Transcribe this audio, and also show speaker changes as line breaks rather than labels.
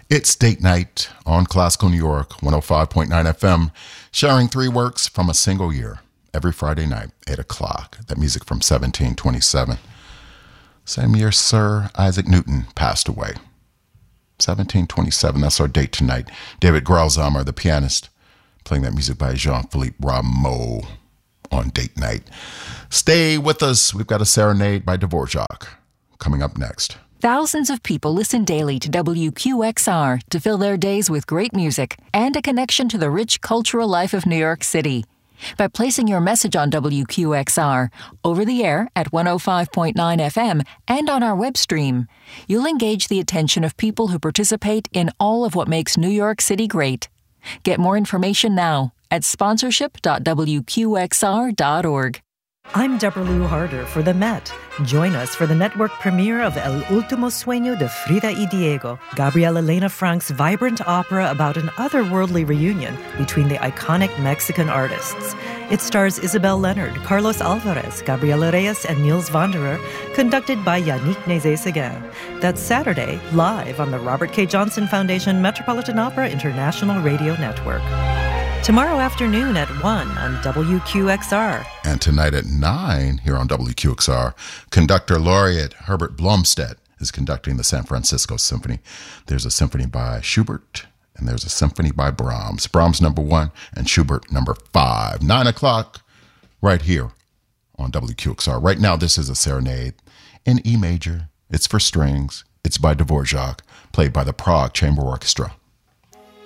It's date night on Classical New York, 105.9 FM, sharing three works from a single year every Friday night, 8 o'clock. That music from 1727. Same year Sir Isaac Newton passed away. 1727, that's our date tonight. David Grausamer, the pianist, playing that music by Jean-Philippe Rameau on date night. Stay with us. We've got a serenade by Dvorak coming up next.
Thousands of people listen daily to WQXR to fill their days with great music and a connection to the rich cultural life of New York City. By placing your message on WQXR, over the air at 105.9 FM and on our web stream, you'll engage the attention of people who participate in all of what makes New York City great. Get more information now at sponsorship.wqxr.org.
I'm Deborah Lou Harder for the Met. Join us for the network premiere of El Último Sueño de Frida y Diego, Gabriel Elena Frank's vibrant opera about an otherworldly reunion between the iconic Mexican artists. It stars Isabel Leonard, Carlos Alvarez, Gabriela Reyes, and Niels Wanderer, conducted by Yannick Nézet-Séguin. That's Saturday, live on the Robert K. Johnson Foundation Metropolitan Opera International Radio Network. Tomorrow afternoon at 1 on WQXR.
And tonight at 9 here on WQXR, conductor laureate Herbert Blomstedt is conducting the San Francisco Symphony. There's a symphony by Schubert and there's a symphony by Brahms. Brahms number 1 and Schubert number 5. 9 o'clock right here on WQXR. Right now, this is a serenade in E major. It's for strings. It's by Dvorak, played by the Prague Chamber Orchestra.